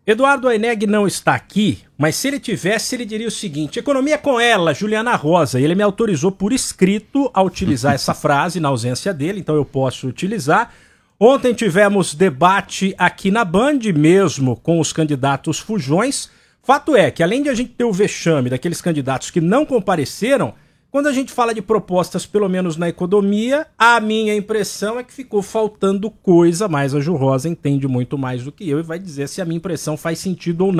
Eduardo Aineg não está aqui, mas se ele tivesse, ele diria o seguinte: economia com ela, Juliana Rosa. E ele me autorizou por escrito a utilizar essa frase na ausência dele, então eu posso utilizar. Ontem tivemos debate aqui na Band, mesmo com os candidatos fujões. Fato é que, além de a gente ter o vexame daqueles candidatos que não compareceram, quando a gente fala de propostas, pelo menos na economia, a minha impressão é que ficou faltando coisa, mas a Ju Rosa entende muito mais do que eu e vai dizer se a minha impressão faz sentido ou não.